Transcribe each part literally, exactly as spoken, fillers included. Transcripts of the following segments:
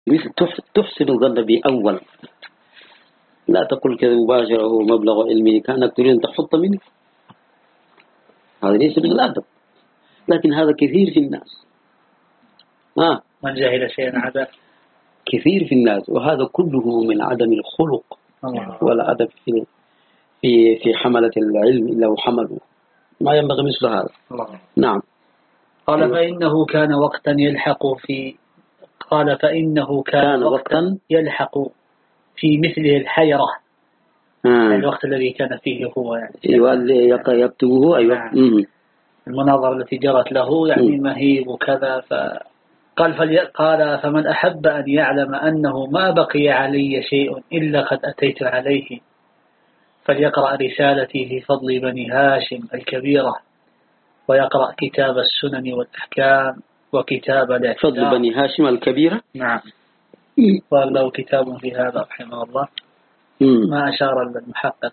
مثل تحسن الظن بأول، لا تقول كذا مباشرة هو مبلغ علمي كأنك تريد أن تحط منه، هذا ليس من الأدب، لكن هذا كثير في الناس. آه. من جاهل شيئا عدا كثير في الناس، وهذا كله من عدم الخلق ولا أدب في في في حملة العلم إلا وحملوا ما ينبغي مثل هذا. الله. نعم. قال فإنه كان وقتا يلحق في قال فإنه كان, كان وقتا يلحق في مثله الحيرة. آه. الوقت الذي كان فيه هو يعني أيوة اللي يكتبه. أيوة. نعم. المناظرة التي جرت له يعني مهيب وكذا. فقال فلي... قال فمن أحب أن يعلم أنه ما بقي علي شيء إلا قد أتيت عليه فليقرأ رسالتي في فضل بني هاشم الكبيرة ويقرأ كتاب السنن والأحكام وكتاب الاعتداء. فضل بني هاشم الكبيرة. نعم. قال له كتاب في هذا رحمه الله ما أشار المحقق.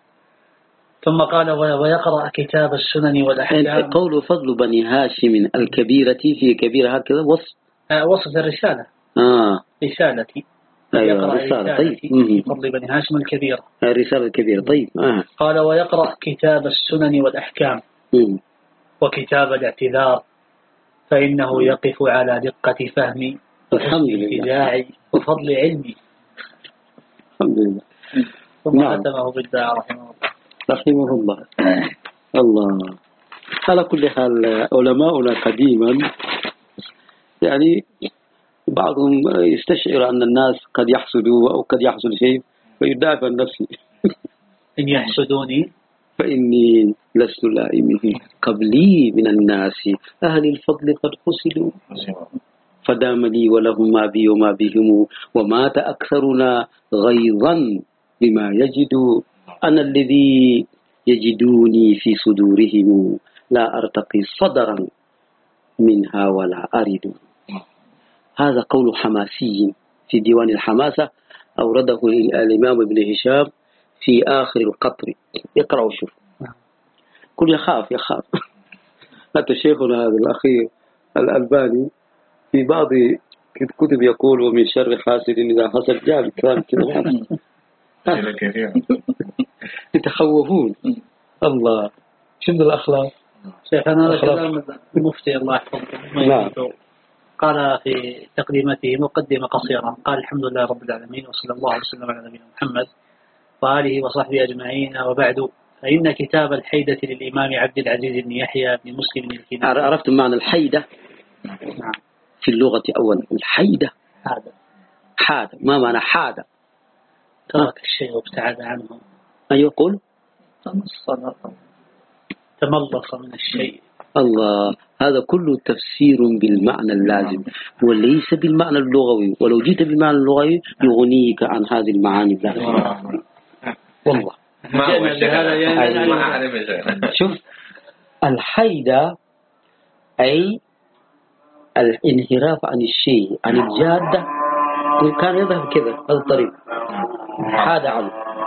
ثم قال ويقرأ كتاب السنن والأحكام. قول فضل بني هاشم الكبيرة في كبيرة هكذا وصف آه وصف الرسالة. آه. رسالتي. أيوة يقرأ رسالة. طيب. في فضل بني هاشم الكبيرة. الرسالة الكبيرة. طيب. آه. قال ويقرأ كتاب السنن والأحكام مم. وكتاب الاعتذار فإنه يقف على دقة فهمي وحسن وفضل علمي. الحمد لله. ثم ختمه بالدعاء رحمه الله. رحمه الله. الله. على كل حال علماؤنا قديما يعني بعضهم يستشعر أن الناس قد يحسدوا أو قد يحصل شيء فيدافع عن نفسه. إن يحسدوني فإني لست لائمه قبلي من الناس أهل الفضل قد حسدوا فدام لي ولهم ما بي وما بهم ومات أكثرنا غيظا بما يجدوا أنا الذي يجدوني في صدورهم لا أرتقي صدرا منها ولا أرد. هذا قول حماسي في ديوان الحماسة أورده الإمام ابن هشام في آخر القطر. اقرأوا شوف. كل يخاف يخاف. حتى شيخنا هذا الأخير الألباني في بعض كتب يقول ومن شر حاسد إذا حسد جاب كلام كده يتخوفون. الله شنو الأخلاق. شيخنا هذا كلام المفتي الله يحفظه. نعم. قال في تقديمته مقدمة قصيرة قال الحمد لله رب العالمين وصلى الله وسلم على نبينا محمد وآله وصحبه أجمعين وبعد فإن كتاب الحيدة للإمام عبد العزيز بن يحيى بن مسلم الكناني. عرفتم معنى الحيدة؟ نعم. في اللغة أولا الحيدة حادة. حادة. ما معنى حادة؟ ترك الشيء وابتعد عنه. أيوة قل تملص من الشيء. الله. هذا كله تفسير بالمعنى اللازم وليس بالمعنى اللغوي، ولو جيت بالمعنى اللغوي يغنيك عن هذه المعاني اللازمة. والله ما هو شوف الحيدة أي الانحراف عن الشيء عن الجادة. كان يذهب كذا هذا الطريق حاد عنه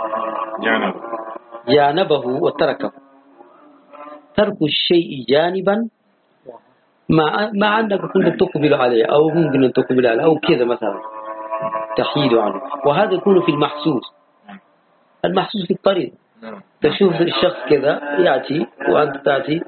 جانبه وتركه. ترك الشيء جانبا ما ما عندك كنت تقبل عليه أو ممكن أن تقبل عليه أو كذا مثلا تحيد عنه. وهذا يكون في المحسوس. المحسوس في الطريق تشوف الشخص كذا يأتي وأنت تأتي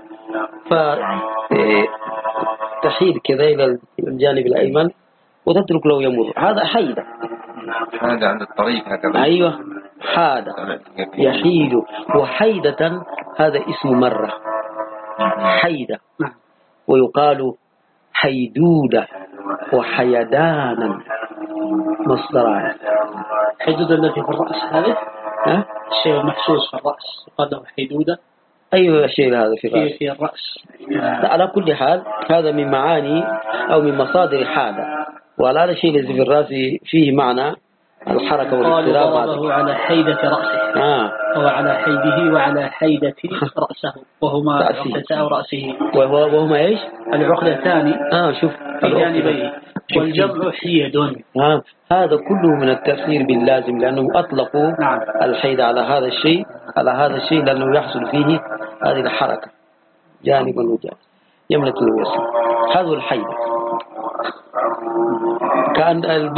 فتحيد كذا إلى الجانب الأيمن وتترك له يمر. هذا حيدة. هذا عند الطريق هكذا. أيوة حادة يحيد. وحيدة هذا اسم مرة حيدة ويقال حيدودة وحيدانا مصدران. حيدودة التي في الرأس هذه ها؟ الشيء المحسوس في الرأس يقال له حيدودة. أيوة الشيء هذا في الرأس. في, في الرأس. على كل حال هذا من معاني أو من مصادر حادة. وعلى هذا الشيء الذي في الرأس فيه معنى الحركة والاضطراب. قالوا على حيدة رأسه. آه. أو على حيده وعلى حيدة رأسه وهما عقدتان رأسه. وهو وهما إيش؟ العقدتان. آه شوف في جانبيه والجمع حيد. آه. هذا كله من التفسير باللازم لأنه أطلقوا نعم. الحيد على هذا الشيء على هذا الشيء لأنه يحصل فيه هذه الحركة جانبا وجانب يملك الوسط. هذا الحيد كان